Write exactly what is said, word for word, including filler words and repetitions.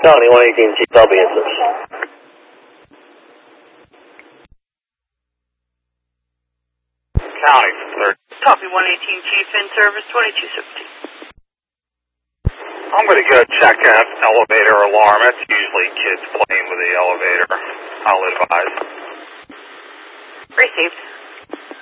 County one eighteen Chief, I'll be in service. County for third. Copy one eighteen Chief, in service, twenty-two seventeen. I'm going to go check that elevator alarm. That's usually kids playing with the elevator. I'll advise. Received.